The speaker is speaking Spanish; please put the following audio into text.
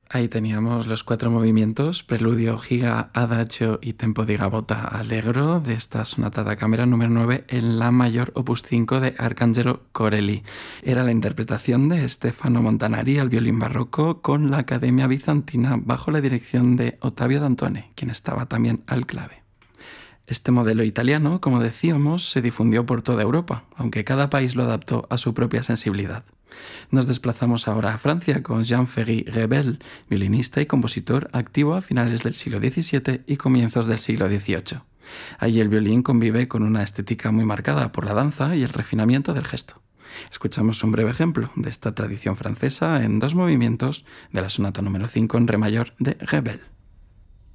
Ahí teníamos los 4 movimientos, preludio, giga, adagio y tempo di gavotta allegro de esta sonata da cámara número 9 en la mayor opus 5 de Arcangelo Corelli. Era la interpretación de Stefano Montanari al violín barroco con la Academia Bizantina bajo la dirección de Ottavio Dantone, quien estaba también al clave. Este modelo italiano, como decíamos, se difundió por toda Europa, aunque cada país lo adaptó a su propia sensibilidad. Nos desplazamos ahora a Francia con Jean-Ferry Rebel, violinista y compositor activo a finales del siglo XVII y comienzos del siglo XVIII. Allí el violín convive con una estética muy marcada por la danza y el refinamiento del gesto. Escuchamos un breve ejemplo de esta tradición francesa en 2 movimientos de la sonata número 5 en re mayor de Rebel.